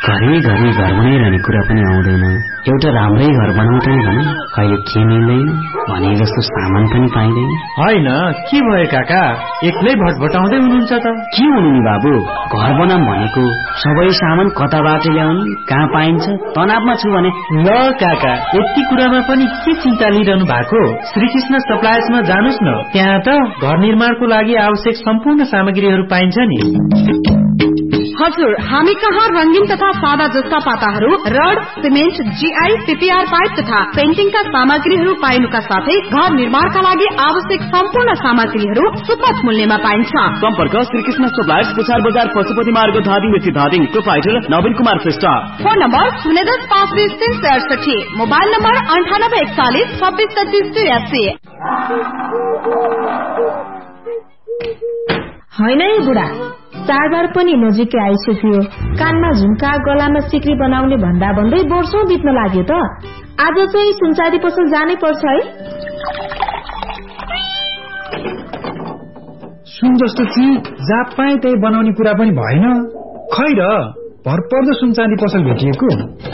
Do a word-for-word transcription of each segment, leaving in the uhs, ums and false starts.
घरिघरि घर बनाइरहने कुरा पनि आउँदैन। एउटा राम्रै घर बनाउँदै भने कहिले के मिल्दैन भने जस्तो सामान पनि पाइँदैन। होइन के भयो काका, एक्लै भटभटाउँदै हुनुहुन्छ त? के हुनु नि बाबु, घर बनाम भनेको सबै सामान कताबाट ल्याउने, कहाँ पाइन्छ तनावमा छु भने। ल काका, यति कुरामा पनि के चिन्ता लिइरहनु भएको? श्रीकृष्ण सप्लायर्समा जानुस् न, त्यहाँ त घर निर्माणको लागि आवश्यक सम्पूर्ण सामग्रीहरू पाइन्छ नि। हजुर, हामी कहाँ रंगीन तथा सादा जस्ता पाताहरू, rod, cement, GI, PPR pipe तथा पेन्टिङका सामग्रीहरू पाइनुका साथै घर निर्माणका लागि आवश्यक सम्पूर्ण सामग्रीहरू सुपथ मूल्यमा पाइन्छ। सम्पर्क श्रीकृष्ण सप्लायर्स, पुछार बजार, पशुपति मार्ग, धादिङ व्यक्ति धादिङ। प्रोपाइटर नवीन कुमार श्रेष्ठ। फोन नम्बर शून्य दस पाँच बिस तीन सय अडसठी। मोबाइल नम्बर अन्ठानब्बे एकचालिस छब्बिस तेत्तिस तिरासी। होइन है बुढा, चाडबाड पनि नजिकै आइसक्यो। कानमा झुम्का, गलामा सिक्री बनाउने भन्दा भन्दै वर्षौं बित्न लाग्यो त। आज चाहिँ सुनचाँदी पसल जानै पर्छ है। सुन जस्तो चिज जहाँ पाए त्यही बनाउने कुरा पनि भएन। खै र भरपर्दो सुनचाँदी पसल भेटिएको।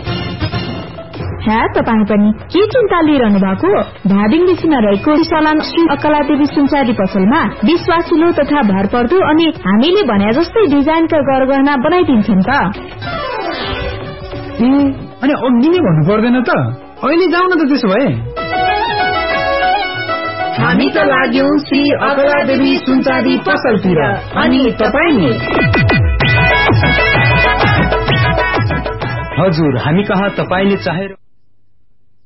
हे तपाईँ पनि के चिन्ता लिइरहनु भएको? धादिङ बेसीमा रहेको सलाम श्री अकलादेवी सुनचाँदी पसलमा विश्वासिलो तथा भरपर्दो अनि हामीले भने जस्तै डिजाइनका गरगहना बनाइदिन्छन् त। ए अनि अघि नै भन्नु पर्दैन त? अहिले जाउँ न त त्यसो भए। हामी त लाग्यौं श्री अकलादेवी सुनचाँदी पसलतिर, अनि तपाईँ नि? हजुर, हामी कहाँ तपाईले चाहेर